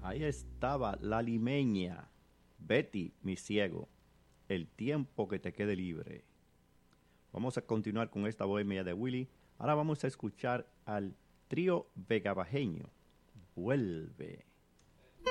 Ahí estaba la limeña. Betty, mi ciego, el tiempo que te quede libre. Vamos a continuar con esta bohemia de Willy. Ahora vamos a escuchar al trío vegabajeño. Vuelve.